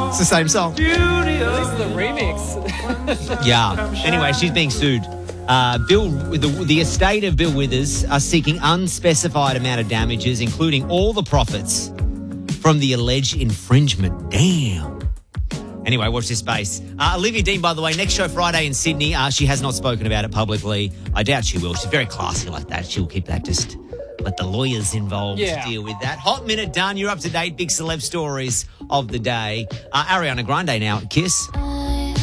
It's the same song. This is the remix. Yeah. Anyway, she's being sued. The estate of Bill Withers are seeking unspecified amount of damages, including all the profits from the alleged infringement. Damn. Anyway, watch this space. Olivia Dean, by the way, next show Friday in Sydney. She has not spoken about it publicly. I doubt she will. She's very classy like that. She'll keep that just... Let the lawyers involved deal with that. Hot minute done. You're up to date. Big celeb stories of the day. Ariana Grande now at Kiss.